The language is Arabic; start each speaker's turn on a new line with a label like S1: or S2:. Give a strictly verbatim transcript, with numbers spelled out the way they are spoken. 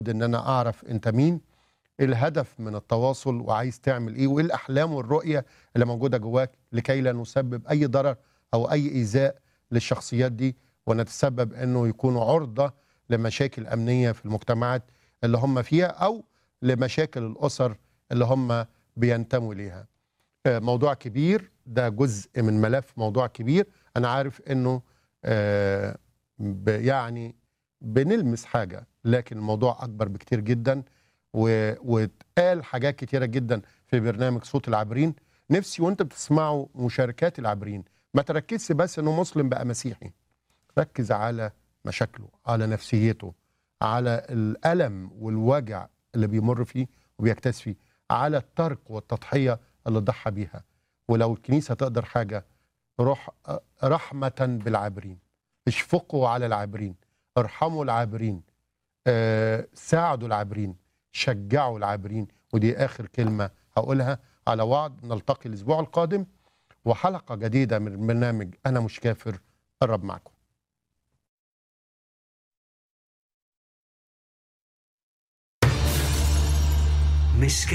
S1: ان انا اعرف انت مين، ايه الهدف من التواصل وعايز تعمل ايه، وايه الاحلام والرؤيه اللي موجوده جواك، لكي لا نسبب اي ضرر او اي ايذاء للشخصيات دي، ونتسبب انه يكونوا عرضه لمشاكل امنيه في المجتمعات اللي هم فيها، او لمشاكل الاسر اللي هم بينتموا ليها. آه، موضوع كبير، ده جزء من ملف موضوع كبير. انا عارف انه آه، ب- يعني بنلمس حاجه، لكن الموضوع اكبر بكتير جدا، و- واتقال حاجات كتيره جدا في برنامج صوت العابرين. نفسي وانت بتسمعوا مشاركات العابرين ما تركزش بس انه مسلم بقى مسيحي، ركز على مشاكله، على نفسيته، على الألم والوجع اللي بيمر فيه وبيكتاز فيه، على الترك والتضحية اللي ضحى بيها. ولو الكنيسة تقدر حاجة، روح رحمة بالعابرين، اشفقوا على العابرين، ارحموا العابرين، آه، ساعدوا العابرين، شجعوا العابرين. ودي آخر كلمة هقولها. على وعد نلتقي الأسبوع القادم وحلقة جديدة من برنامج أنا مش كافر. قرب معكم.
S2: مش